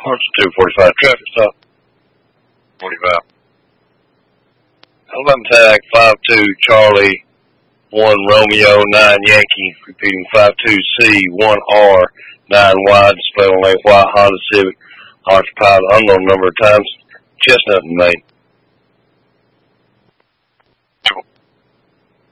245 traffic stop. 45. Alabama tag 52 Charlie 1 Romeo 9 Yankee, repeating 52C 1 R 9 wide, display on a white Honda Civic, occupied unknown number of times, Chestnut and Main.